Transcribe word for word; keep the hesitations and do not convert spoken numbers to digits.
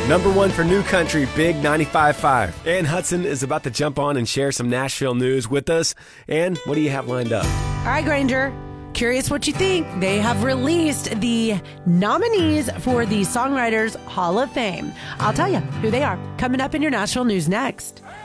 Number one for New Country, Big ninety-five point five. Ann Hudson is about to jump on and share some Nashville news with us. Ann, what do you have lined up? All right, Granger. Curious what you think. They have released the nominees for the Songwriters Hall of Fame. I'll tell you who they are coming up in your Nashville news next.